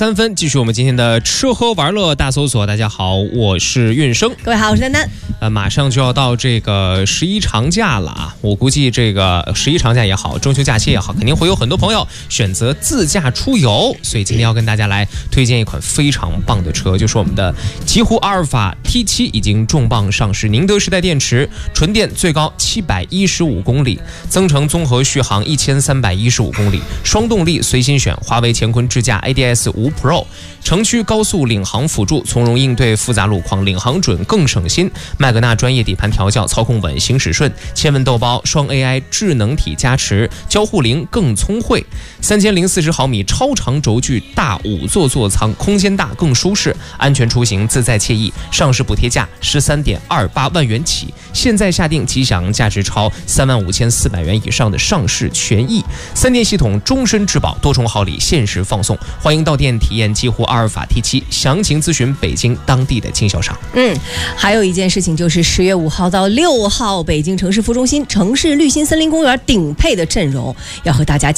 3分，继续我们今天的吃喝玩乐大搜索。大家好，我是运生。 各位好，我是丹丹。 马上就要到这个11长假了啊！我估计这个11长假也好，中秋假期也好，肯定会有很多朋友选择自驾出游。所以今天要跟大家来推荐一款非常棒的车，就是我们的极狐阿尔法 T7 已经重磅上市，宁德时代电池，纯电最高715公里，增程综合续航1315公里，双动力随心选，华为乾坤智驾 ADS 5 Pro， 城区高速领航辅助，从容应对复杂路况，领航准更省心。麦格纳专业底盘调教，操控稳，行驶顺。千问豆包双 AI 智能体加持，交互灵更聪慧。3040毫米超长轴距大5座座舱，空间大更舒适，安全出行自在惬意。上市补贴价13.28万元起，现在下定即享价值超35400元以上的上市权益，3电系统终身质保，多重好礼限时放送。欢迎到店体验极狐阿尔法 T7， 详情咨询北京当地的经销商。 还有一件事情就是10月5号到6号，北京城市副中心城市绿心森林公园顶配的阵容，要和大家